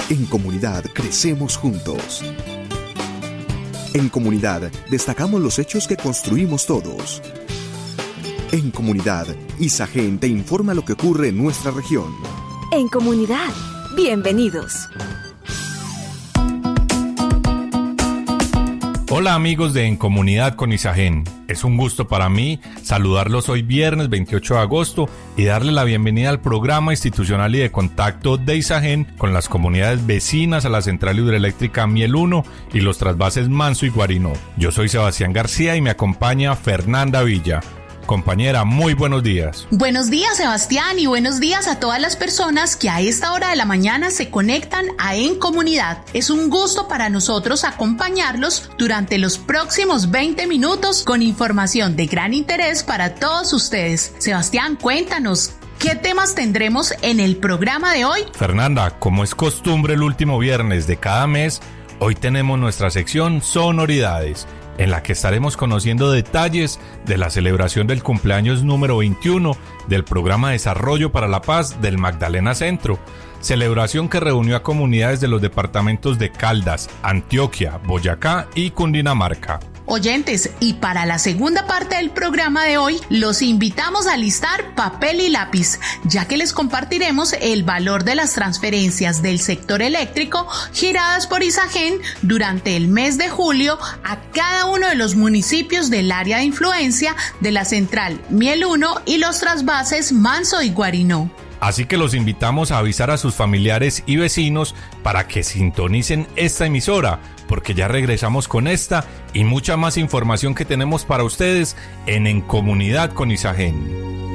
En comunidad crecemos juntos. En comunidad destacamos los hechos que construimos todos. En comunidad, Isagen te informa lo que ocurre en nuestra región. En comunidad, bienvenidos. Hola amigos de En Comunidad con Isagen. Es un gusto para mí saludarlos hoy viernes 28 de agosto y darle la bienvenida al programa institucional y de contacto de Isagen con las comunidades vecinas a la central hidroeléctrica Miel 1 y los trasvases Manso y Guarinó. Yo soy Sebastián García y me acompaña Fernanda Villa. Compañera, muy buenos días. Buenos días, Sebastián, y buenos días a todas las personas que a esta hora de la mañana se conectan a En Comunidad. Es un gusto para nosotros acompañarlos durante los próximos 20 minutos con información de gran interés para todos ustedes. Sebastián, cuéntanos, ¿qué temas tendremos en el programa de hoy? Fernanda, como es costumbre el último viernes de cada mes, hoy tenemos nuestra sección Sonoridades, en la que estaremos conociendo detalles de la celebración del cumpleaños número 21 del Programa de Desarrollo para la Paz del Magdalena Centro, celebración que reunió a comunidades de los departamentos de Caldas, Antioquia, Boyacá y Cundinamarca. Oyentes, y para la segunda parte del programa de hoy, los invitamos a alistar papel y lápiz, ya que les compartiremos el valor de las transferencias del sector eléctrico giradas por Isagen durante el mes de julio a cada uno de los municipios del área de influencia de la central Miel 1 y los trasvases Manso y Guarinó. Así que los invitamos a avisar a sus familiares y vecinos para que sintonicen esta emisora, porque ya regresamos con esta y mucha más información que tenemos para ustedes en Comunidad con Isagen.